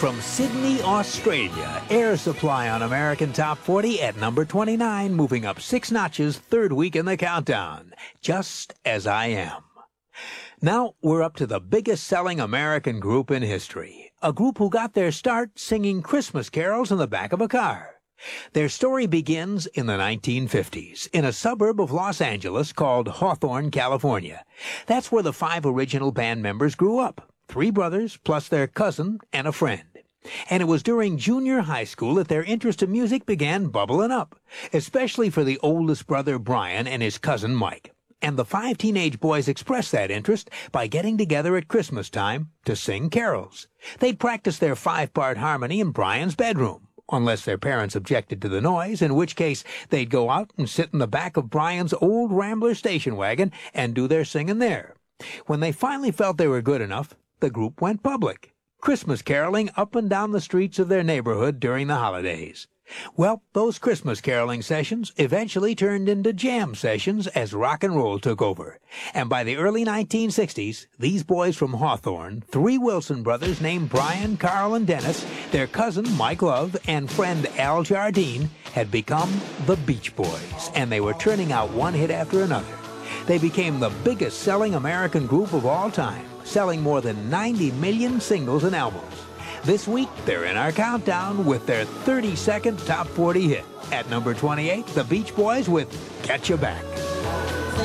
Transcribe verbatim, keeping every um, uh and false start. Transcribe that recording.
From Sydney, Australia, Air Supply on American Top forty at number twenty-nine, moving up six notches, third week in the countdown. Just As I Am. Now we're up to the biggest selling American group in history. A group who got their start singing Christmas carols in the back of a car. Their story begins in the nineteen fifties, in a suburb of Los Angeles called Hawthorne, California. That's where the five original band members grew up. Three brothers, plus their cousin and a friend. And it was during junior high school that their interest in music began bubbling up, especially for the oldest brother Brian and his cousin Mike. And the five teenage boys expressed that interest by getting together at Christmas time to sing carols. They'd practice their five-part harmony in Brian's bedroom, unless their parents objected to the noise, in which case they'd go out and sit in the back of Brian's old Rambler station wagon and do their singing there. When they finally felt they were good enough, the group went public, Christmas caroling up and down the streets of their neighborhood during the holidays. Well, those Christmas caroling sessions eventually turned into jam sessions as rock and roll took over. And by the early nineteen sixties, these boys from Hawthorne, three Wilson brothers named Brian, Carl, and Dennis, their cousin Mike Love, and friend Al Jardine, had become the Beach Boys, and they were turning out one hit after another. They became the biggest selling American group of all time, selling more than ninety million singles and albums. This week, they're in our countdown with their thirty-second top forty hit. At number twenty-eight, the Beach Boys with Get You Back.